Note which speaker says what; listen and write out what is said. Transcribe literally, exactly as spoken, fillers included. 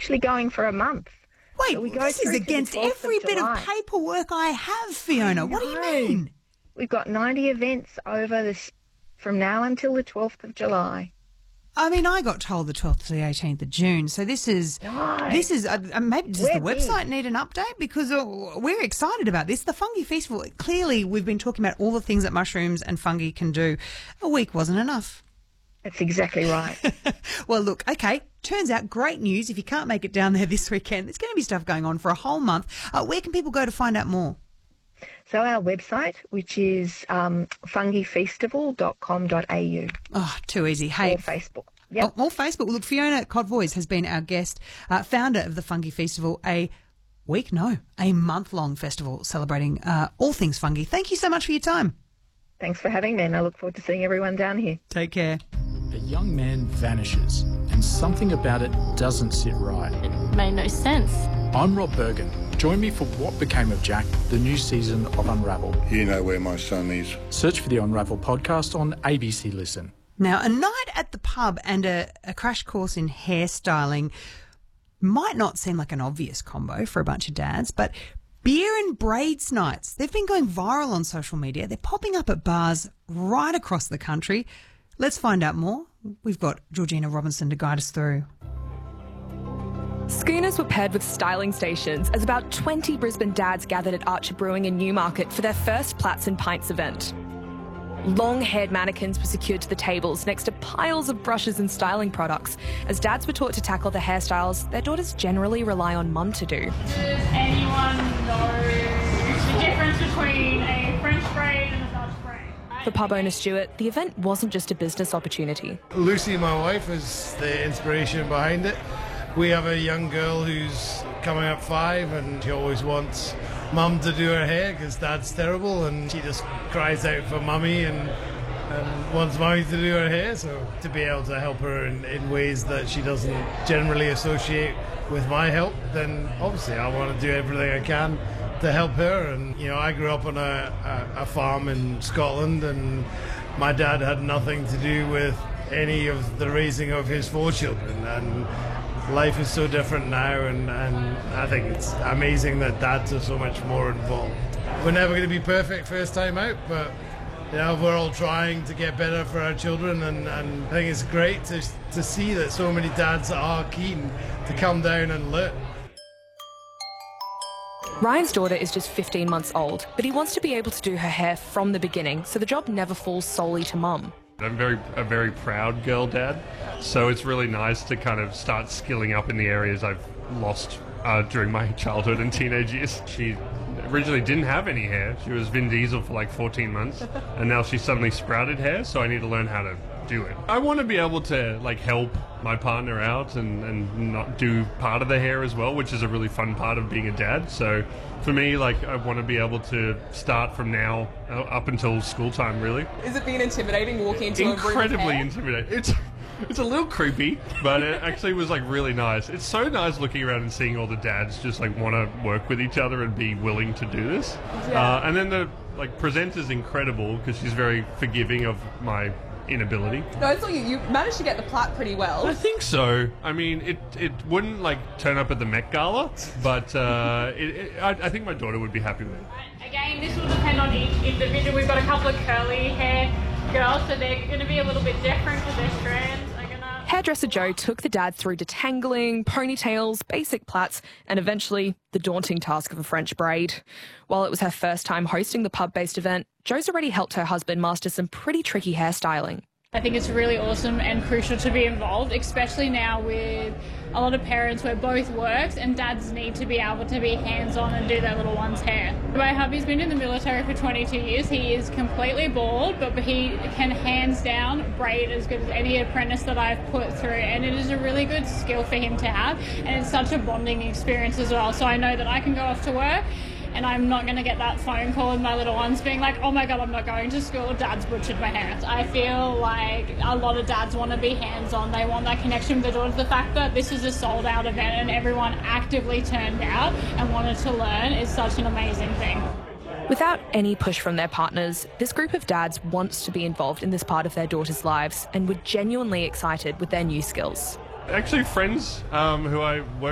Speaker 1: actually going for a month.
Speaker 2: Wait,
Speaker 1: so we go
Speaker 2: this is against every bit of paperwork I have, Fiona. What do you mean?
Speaker 1: We've got ninety events over this from now until the twelfth of July.
Speaker 2: I mean, I got told the twelfth to the eighteenth of June, so this is,
Speaker 1: No.
Speaker 2: this is, uh, maybe does
Speaker 1: We're
Speaker 2: the website need an update? Because uh, we're excited about this. The Fungi Festival, clearly we've been talking about all the things that mushrooms and fungi can do. A week wasn't enough.
Speaker 1: That's exactly right.
Speaker 2: Well, look, okay, turns out great news. If you can't make it down there this weekend, there's going to be stuff going on for a whole month. Uh, where can people go to find out more?
Speaker 1: So our website, which is um, fungi festival dot com dot a u.
Speaker 2: Oh, too easy. Hey,
Speaker 1: Or Facebook. Yep.
Speaker 2: Or, or Facebook. Look, Fiona Codvoys has been our guest, uh, founder of the Fungi Festival, a week, no, a month-long festival celebrating uh, all things fungi. Thank you so much for your time.
Speaker 1: Thanks for having me, and I look forward to seeing everyone down here.
Speaker 2: Take care.
Speaker 3: A young man vanishes, and something about it doesn't sit right.
Speaker 4: It made no sense.
Speaker 3: I'm Rob Bergen. Join me for What Became of Jack, the new season of Unravel.
Speaker 5: You know where my son is.
Speaker 3: Search for the Unravel podcast on A B C Listen.
Speaker 2: Now, a night at the pub and a, a crash course in hairstyling might not seem like an obvious combo for a bunch of dads, but beer and braids nights, they've been going viral on social media. They're popping up at bars right across the country. Let's find out more. We've got Georgina Robinson to guide us through.
Speaker 6: Schooners were paired with styling stations as about twenty Brisbane dads gathered at Archer Brewing in Newmarket for their first Plats and Pints event. Long-haired mannequins were secured to the tables next to piles of brushes and styling products, as dads were taught to tackle the hairstyles their daughters generally rely on mum to do.
Speaker 7: Does anyone know the difference between a French braid and a Dutch braid?
Speaker 6: For pub owner Stuart, the event wasn't just a business opportunity.
Speaker 8: Lucy, my wife, is the inspiration behind it. We have a young girl who's coming up five, and she always wants mum to do her hair because dad's terrible, and she just cries out for mummy and, and wants mummy to do her hair. So to be able to help her in, in ways that she doesn't generally associate with my help, then obviously I want to do everything I can to help her. And you know, I grew up on a, a, a farm in Scotland, and my dad had nothing to do with any of the raising of his four children, and life is so different now, and, and I think it's amazing that dads are so much more involved. We're never going to be perfect first time out, but you know, we're all trying to get better for our children, and, and I think it's great to, to see that so many dads are keen to come down and learn.
Speaker 6: Ryan's daughter is just fifteen months old, but he wants to be able to do her hair from the beginning, so the job never falls solely to mum.
Speaker 9: I'm very a very proud girl dad, so it's really nice to kind of start skilling up in the areas I've lost uh, during my childhood and teenage years. She originally didn't have any hair. She was Vin Diesel for like fourteen months, and now she's suddenly sprouted hair, so I need to learn how to do it. I want to be able to like help my partner out and, and not do part of the hair as well, which is a really fun part of being a dad. So for me, like, I want to be able to start from now uh, up until school time, really.
Speaker 10: Is it being intimidating walking into a room
Speaker 9: Incredibly
Speaker 10: of hair?
Speaker 9: intimidating. It's it's a little creepy, but it actually was like really nice. It's so nice looking around and seeing all the dads just like want to work with each other and be willing to do this.
Speaker 10: Yeah.
Speaker 9: Uh, and then the like presenter's incredible because she's very forgiving of my inability.
Speaker 10: No, I saw you. You managed to get the plait pretty well.
Speaker 9: I think so. I mean, it it wouldn't like turn up at the Met Gala, but uh, it, it, I, I think my daughter would be happy with it.
Speaker 7: Again, this will depend on each individual. We've got a couple of curly hair girls, so they're going to be a little bit different because their strands are going to...
Speaker 6: Hairdresser Joe took the dad through detangling, ponytails, basic plaits, and eventually the daunting task of a French braid. While it was her first time hosting the pub-based event, Joe's already helped her husband master some pretty tricky hairstyling.
Speaker 7: I think it's really awesome and crucial to be involved, especially now with a lot of parents where both works and dads need to be able to be hands-on and do their little one's hair. My hubby's been in the military for twenty-two years. He is completely bald, but he can hands down braid as good as any apprentice that I've put through, and it is a really good skill for him to have, and it's such a bonding experience as well. So I know that I can go off to work and I'm not going to get that phone call with my little ones being like, oh my God, I'm not going to school, dad's butchered my hair. I feel like a lot of dads want to be hands-on. They want that connection with their daughters. The fact that this is a sold-out event and everyone actively turned out and wanted to learn is such an amazing thing.
Speaker 6: Without any push from their partners, this group of dads wants to be involved in this part of their daughters' lives and were genuinely excited with their new skills.
Speaker 9: Actually, friends um, who I work